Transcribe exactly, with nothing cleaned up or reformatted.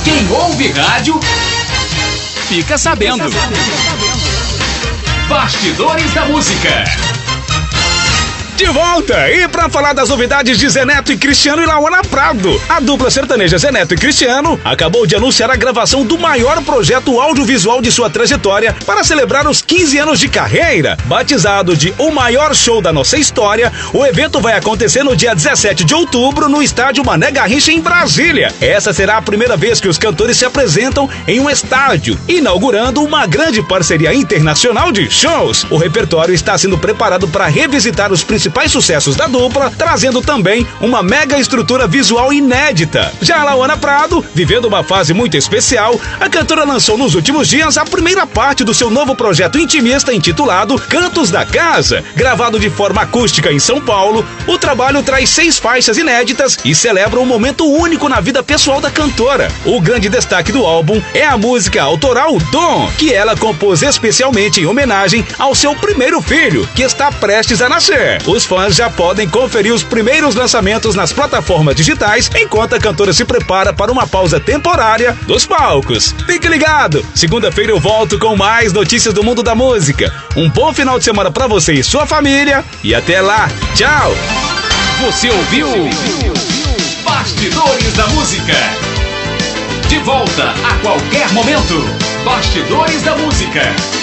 Quem ouve rádio, fica sabendo. Bastidores da Música. De volta! E pra falar das novidades de Zé Neto e Cristiano e Lauana Prado, a dupla sertaneja Zé Neto e Cristiano acabou de anunciar a gravação do maior projeto audiovisual de sua trajetória para celebrar os quinze anos de carreira. Batizado de O Maior Show da Nossa História, o evento vai acontecer no dia dezessete de outubro no estádio Mané Garrincha, em Brasília. Essa será a primeira vez que os cantores se apresentam em um estádio, inaugurando uma grande parceria internacional de shows. O repertório está sendo preparado para revisitar os principais sucessos da dupla, trazendo também uma mega estrutura visual inédita. Já a Lauana Prado, vivendo uma fase muito especial, a cantora lançou nos últimos dias a primeira parte do seu novo projeto intimista intitulado Cantos da Casa. Gravado de forma acústica em São Paulo, o trabalho traz seis faixas inéditas e celebra um momento único na vida pessoal da cantora. O grande destaque do álbum é a música autoral Dom, que ela compôs especialmente em homenagem ao seu primeiro filho, que está prestes a nascer. Os fãs já podem conferir os primeiros lançamentos nas plataformas digitais, enquanto a cantora se prepara para uma pausa temporária dos palcos. Fique ligado! Segunda-feira eu volto com mais notícias do mundo da música. Um bom final de semana para você e sua família e até lá! Tchau! Você ouviu Bastidores da Música. De volta a qualquer momento. Bastidores da Música.